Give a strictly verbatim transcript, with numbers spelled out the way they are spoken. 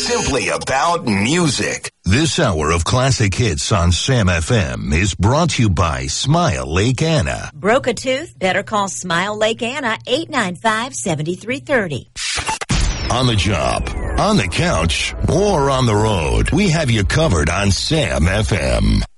simply about music. This hour of classic hits on Sam F M is brought to you by Smile Lake Anna. Broke a tooth? Better call Smile Lake Anna, eight nine five, seven three three zero. On the job, on the couch, or on the road, we have you covered on Sam F M.